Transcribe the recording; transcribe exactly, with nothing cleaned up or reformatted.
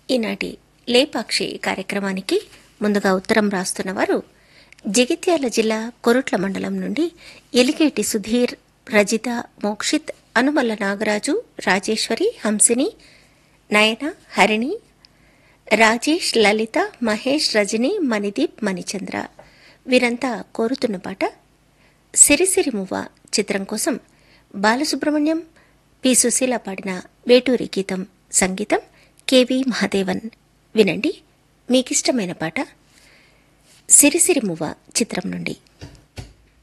ఈనాటి లేపాక్షి కార్యక్రమానికి ముందుగా ఉత్తరం రాస్తున్న వారు జగిత్యాల జిల్లా కొరుట్ల మండలం నుండి ఎలిగేటి సుధీర్, రజిత, మోక్షిత్, అనుమల్ల నాగరాజు, రాజేశ్వరి, హంసిని, నయన, హరిణి, రాజేష్, లలిత, మహేష్, రజని, మణిదీప్, మణిచంద్ర. వీరంతా కోరుతున్న పాట సిరిసిరి మువ్వ చిత్రం కోసం బాలసుబ్రహ్మణ్యం, పి సుశీల పాడిన వేటూరి గీతం. సంగీతం కెవి మహాదేవన్. వినండి, మీకిష్టమైన పాట సిరిసిరి మువ్వ చిత్రం నుండి.